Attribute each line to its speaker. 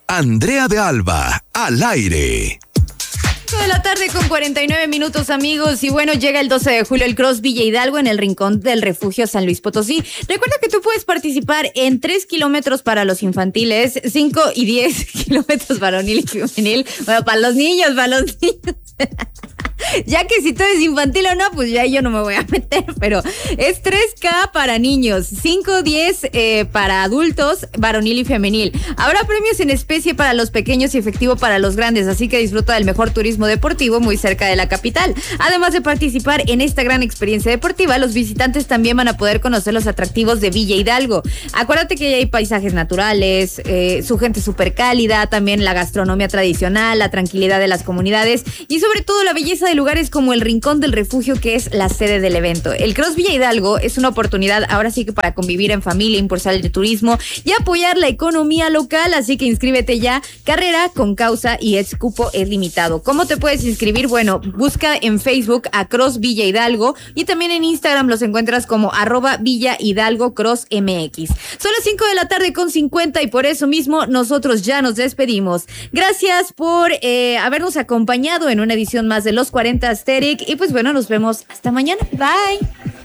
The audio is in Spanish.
Speaker 1: Andrea de Alba, al aire.
Speaker 2: De la tarde con 49 minutos, amigos. Y bueno, llega el 12 de julio el Cross Villa Hidalgo en el Rincón del Refugio San Luis Potosí. Recuerda que tú puedes participar en 3 kilómetros para los infantiles, 5 y 10 kilómetros varonil y femenil. Bueno, para los niños. Ya que si tú eres infantil o no, pues ya yo no me voy a meter, pero es 3K para niños, 5-10 para adultos, varonil y femenil. Habrá premios en especie para los pequeños y efectivo para los grandes, así que disfruta del mejor turismo deportivo muy cerca de la capital. Además de participar en esta gran experiencia deportiva, los visitantes también van a poder conocer los atractivos de Villa Hidalgo. Acuérdate que hay paisajes naturales, su gente súper cálida, también la gastronomía tradicional, la tranquilidad de las comunidades y sobre todo la belleza de lugares como el Rincón del Refugio, que es la sede del evento. El Cross Villa Hidalgo es una oportunidad ahora sí que para convivir en familia, impulsar el turismo y apoyar la economía local, así que inscríbete ya. Carrera con causa y el cupo es limitado. ¿Cómo te puedes inscribir? Bueno, busca en Facebook a Cross Villa Hidalgo y también en Instagram los encuentras como @Villa Hidalgo Cross MX. Son las 5 de la tarde con 50 y por eso mismo nosotros ya nos despedimos. Gracias por habernos acompañado en una edición más de Los 40 Asterix y pues bueno, nos vemos hasta mañana. Bye.